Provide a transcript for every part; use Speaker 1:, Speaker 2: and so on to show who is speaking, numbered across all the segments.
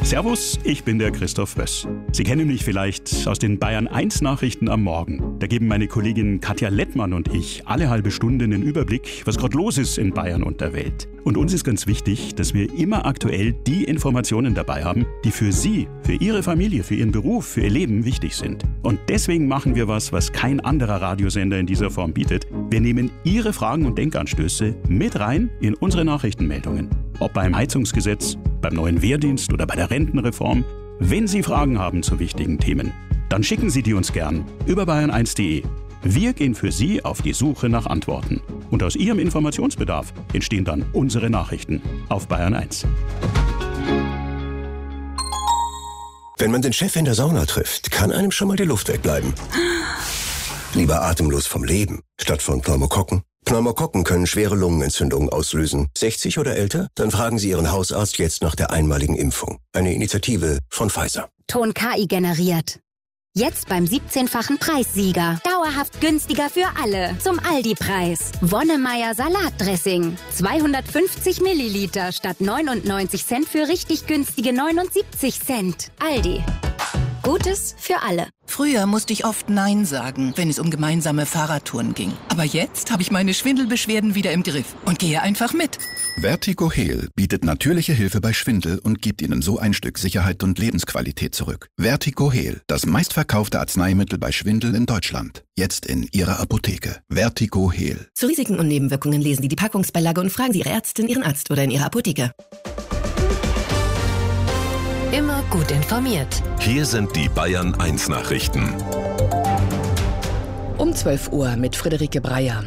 Speaker 1: Servus, ich bin der Christoph Wöss. Sie kennen mich vielleicht aus den Bayern 1 Nachrichten am Morgen. Da geben meine Kollegin Katja Lettmann und ich alle halbe Stunde einen Überblick, was gerade los ist in Bayern und der Welt. Und uns ist ganz wichtig, dass wir immer aktuell die Informationen dabei haben, die für Sie, für Ihre Familie, für Ihren Beruf, für Ihr Leben wichtig sind. Und deswegen machen wir was kein anderer Radiosender in dieser Form bietet. Wir nehmen Ihre Fragen und Denkanstöße mit rein in unsere Nachrichtenmeldungen. Ob beim Heizungsgesetz, beim neuen Wehrdienst oder bei der Rentenreform. Wenn Sie Fragen haben zu wichtigen Themen, dann schicken Sie die uns gern über bayern1.de. Wir gehen für Sie auf die Suche nach Antworten. Und aus Ihrem Informationsbedarf entstehen dann unsere Nachrichten auf Bayern 1.
Speaker 2: Wenn man den Chef in der Sauna trifft, kann einem schon mal die Luft wegbleiben. Lieber atemlos vom Leben, statt von Pneumokokken. Pneumokokken können schwere Lungenentzündungen auslösen. 60 oder älter? Dann fragen Sie Ihren Hausarzt jetzt nach der einmaligen Impfung. Eine Initiative von Pfizer.
Speaker 3: Ton KI generiert. Jetzt beim 17-fachen Preissieger. Dauerhaft günstiger für alle. Zum Aldi-Preis. Wonnemeier Salatdressing. 250 Milliliter statt 99 Cent für richtig günstige 79 Cent. Aldi. Gutes für alle.
Speaker 4: Früher musste ich oft Nein sagen, wenn es um gemeinsame Fahrradtouren ging. Aber jetzt habe ich meine Schwindelbeschwerden wieder im Griff und gehe einfach mit.
Speaker 5: Vertigo Heal bietet natürliche Hilfe bei Schwindel und gibt Ihnen so ein Stück Sicherheit und Lebensqualität zurück. Vertigo Heal, das meistverkaufte Arzneimittel bei Schwindel in Deutschland. Jetzt in Ihrer Apotheke. Vertigo Heal.
Speaker 6: Zu Risiken und Nebenwirkungen lesen Sie die Packungsbeilage und fragen Sie Ihre Ärztin, Ihren Arzt oder in Ihrer Apotheke.
Speaker 3: Immer gut informiert.
Speaker 7: Hier sind die Bayern 1 Nachrichten.
Speaker 8: Um 12 Uhr mit Friederike Breyer.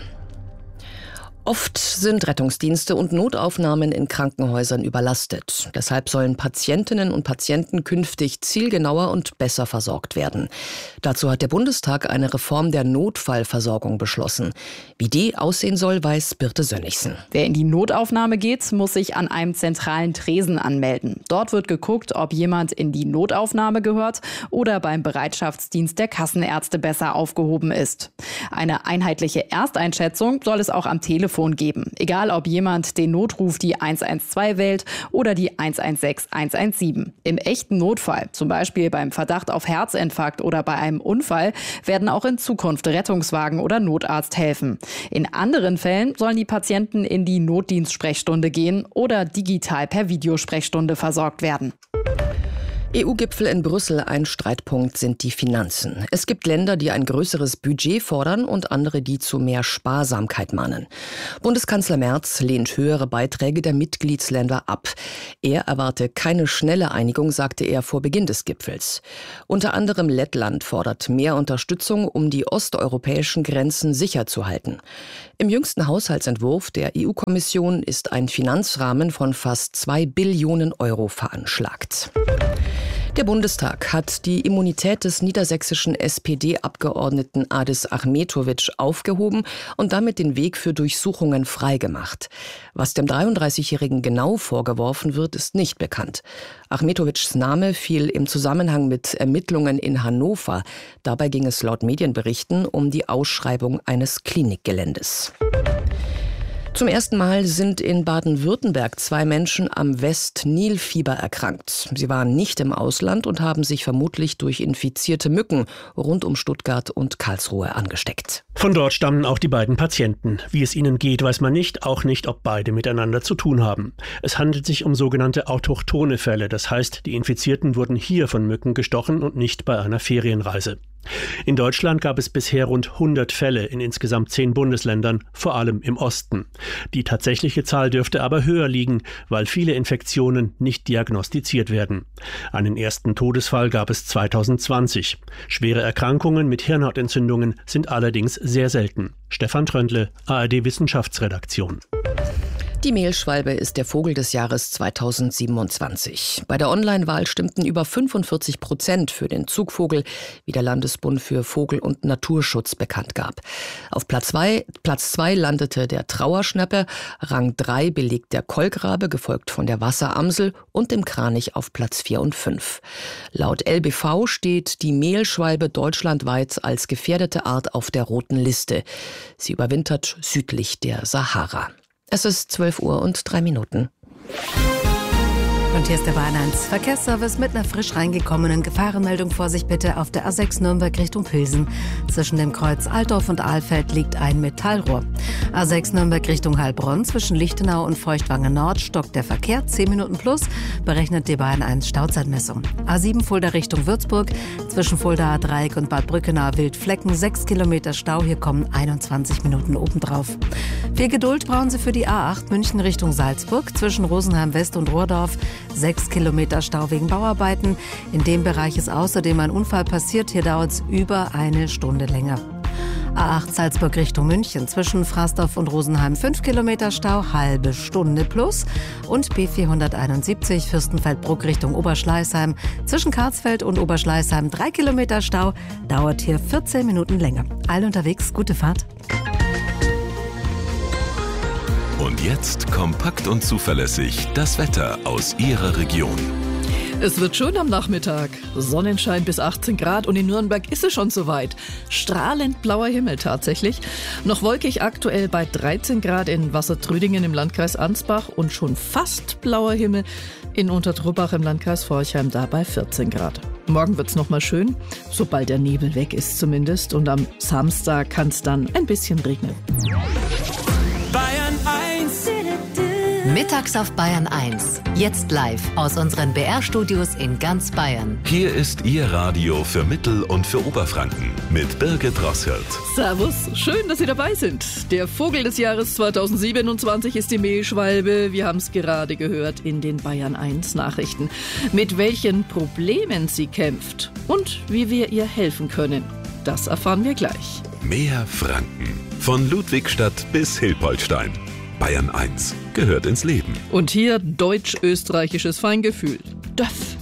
Speaker 8: Oft sind Rettungsdienste und Notaufnahmen in Krankenhäusern überlastet. Deshalb sollen Patientinnen und Patienten künftig zielgenauer und besser versorgt werden. Dazu hat der Bundestag eine Reform der Notfallversorgung beschlossen. Wie die aussehen soll, weiß Birte Sönnigsen.
Speaker 9: Wer in die Notaufnahme geht, muss sich an einem zentralen Tresen anmelden. Dort wird geguckt, ob jemand in die Notaufnahme gehört oder beim Bereitschaftsdienst der Kassenärzte besser aufgehoben ist. Eine einheitliche Ersteinschätzung soll es auch am Telefon geben. Egal, ob jemand den Notruf die 112 wählt oder die 116 117. Im echten Notfall, zum Beispiel beim Verdacht auf Herzinfarkt oder bei einem Unfall, werden auch in Zukunft Rettungswagen oder Notarzt helfen. In anderen Fällen sollen die Patienten in die Notdienstsprechstunde gehen oder digital per Videosprechstunde versorgt werden.
Speaker 8: EU-Gipfel in Brüssel, ein Streitpunkt sind die Finanzen. Es gibt Länder, die ein größeres Budget fordern und andere, die zu mehr Sparsamkeit mahnen. Bundeskanzler Merz lehnt höhere Beiträge der Mitgliedsländer ab. Er erwarte keine schnelle Einigung, sagte er vor Beginn des Gipfels. Unter anderem Lettland fordert mehr Unterstützung, um die osteuropäischen Grenzen sicher zu halten. Im jüngsten Haushaltsentwurf der EU-Kommission ist ein Finanzrahmen von fast 2 Billionen Euro veranschlagt. Der Bundestag hat die Immunität des niedersächsischen SPD-Abgeordneten Adis Achmetović aufgehoben und damit den Weg für Durchsuchungen freigemacht. Was dem 33-Jährigen genau vorgeworfen wird, ist nicht bekannt. Achmetovićs Name fiel im Zusammenhang mit Ermittlungen in Hannover. Dabei ging es laut Medienberichten um die Ausschreibung eines Klinikgeländes. Zum ersten Mal sind in Baden-Württemberg 2 Menschen am West-Nil-Fieber erkrankt. Sie waren nicht im Ausland und haben sich vermutlich durch infizierte Mücken rund um Stuttgart und Karlsruhe angesteckt.
Speaker 10: Von dort stammen auch die beiden Patienten. Wie es ihnen geht, weiß man nicht, auch nicht, ob beide miteinander zu tun haben. Es handelt sich um sogenannte autochthone Fälle, das heißt, die Infizierten wurden hier von Mücken gestochen und nicht bei einer Ferienreise. In Deutschland gab es bisher rund 100 Fälle in insgesamt 10 Bundesländern, vor allem im Osten. Die tatsächliche Zahl dürfte aber höher liegen, weil viele Infektionen nicht diagnostiziert werden. Einen ersten Todesfall gab es 2020. Schwere Erkrankungen mit Hirnhautentzündungen sind allerdings sehr selten. Stefan Tröndle, ARD Wissenschaftsredaktion.
Speaker 8: Die Mehlschwalbe ist der Vogel des Jahres 2027. Bei der Online-Wahl stimmten über 45% für den Zugvogel, wie der Landesbund für Vogel- und Naturschutz bekannt gab. Auf Platz 2 landete der Trauerschnäpper, Rang 3 belegt der Kolkrabe, gefolgt von der Wasseramsel und dem Kranich auf Platz 4 und 5. Laut LBV steht die Mehlschwalbe deutschlandweit als gefährdete Art auf der roten Liste. Sie überwintert südlich der Sahara. Es ist 12 Uhr und 3 Minuten.
Speaker 11: Und hier ist der Bayern 1 Verkehrsservice mit einer frisch reingekommenen Gefahrenmeldung. Vorsicht bitte auf der A6 Nürnberg Richtung Pilsen. Zwischen dem Kreuz Altdorf und Ahlfeld liegt ein Metallrohr. A6 Nürnberg Richtung Heilbronn zwischen Lichtenau und Feuchtwangen Nord stockt der Verkehr 10 Minuten plus, berechnet die Bayern 1 Stauzeitmessung. A7 Fulda Richtung Würzburg zwischen Fuldaer Dreieck und Bad Brückenaer Wildflecken 6 Kilometer Stau, hier kommen 21 Minuten obendrauf. Viel Geduld brauchen Sie für die A8 München Richtung Salzburg zwischen Rosenheim West und Rohrdorf. 6 Kilometer Stau wegen Bauarbeiten. In dem Bereich ist außerdem ein Unfall passiert. Hier dauert es über eine Stunde länger. A8 Salzburg Richtung München zwischen Frasdorf und Rosenheim 5 Kilometer Stau, halbe Stunde plus. Und B471 Fürstenfeldbruck Richtung Oberschleißheim zwischen Karlsfeld und Oberschleißheim 3 Kilometer Stau, dauert hier 14 Minuten länger. Alle unterwegs, gute Fahrt.
Speaker 7: Und jetzt kompakt und zuverlässig das Wetter aus Ihrer Region.
Speaker 12: Es wird schön am Nachmittag. Sonnenschein bis 18 Grad und in Nürnberg ist es schon soweit. Strahlend blauer Himmel tatsächlich. Noch wolkig aktuell bei 13 Grad in Wassertrüdingen im Landkreis Ansbach und schon fast blauer Himmel in Untertrubbach im Landkreis Forchheim, da bei 14 Grad. Morgen wird's noch mal schön, sobald der Nebel weg ist zumindest. Und am Samstag kann es dann ein bisschen regnen.
Speaker 13: Bayern 1. Mittags auf Bayern 1. Jetzt live aus unseren BR-Studios in ganz Bayern.
Speaker 7: Hier ist Ihr Radio für Mittel- und für Oberfranken mit Birgit Rosshirt.
Speaker 12: Servus, schön, dass Sie dabei sind. Der Vogel des Jahres 2027 ist die Mehlschwalbe. Wir haben es gerade gehört in den Bayern 1 Nachrichten. Mit welchen Problemen sie kämpft und wie wir ihr helfen können, das erfahren wir gleich.
Speaker 7: Mehr Franken. Von Ludwigstadt bis Hilpoltstein. Bayern 1 gehört ins Leben.
Speaker 12: Und hier deutsch-österreichisches Feingefühl. Döff.